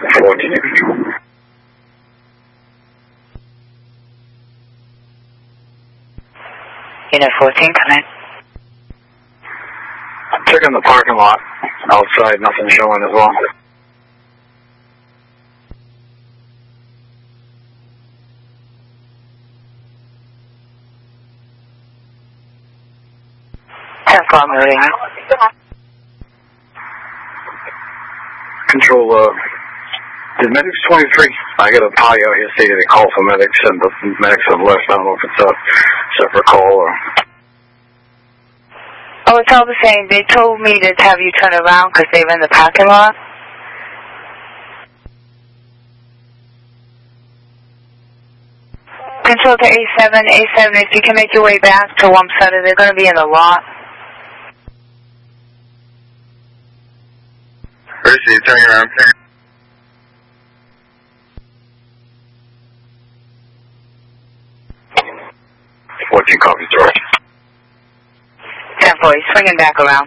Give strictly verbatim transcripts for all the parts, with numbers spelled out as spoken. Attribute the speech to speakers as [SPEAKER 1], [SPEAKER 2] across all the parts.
[SPEAKER 1] fourteen.
[SPEAKER 2] Unit fourteen, come in.
[SPEAKER 1] Checking the parking lot. Outside, nothing showing as well.
[SPEAKER 2] ten four, moving.
[SPEAKER 1] Control, uh, did medics twenty-three? I got a potty out here stating they call for medics, and the medics have left. I don't know if it's a separate call or...
[SPEAKER 2] Oh, it's all the same. They told me to have you turn around because they were in the parking lot. Control to A seven. A seven, if you can make your way back to Wamsutter, they're going to be in the lot.
[SPEAKER 1] Percy, turn around. fourteen copies, George.
[SPEAKER 2] ten four, he's swinging back around.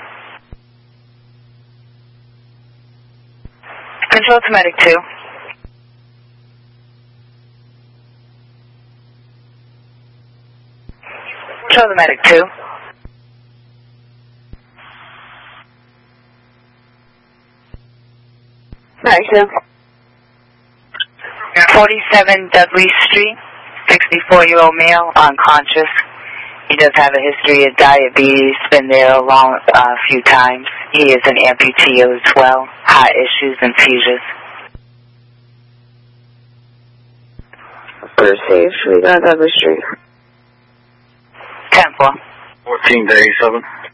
[SPEAKER 2] Control to medic two. Control to medic two.
[SPEAKER 3] Action.
[SPEAKER 2] forty-seven Dudley Street, sixty-four-year-old male, unconscious. He does have a history of diabetes, been there a long uh, few times. He is an amputee as well, heart issues and seizures.
[SPEAKER 3] Percy, we got Dudley Street.
[SPEAKER 2] ten four.
[SPEAKER 1] fourteen to A seven.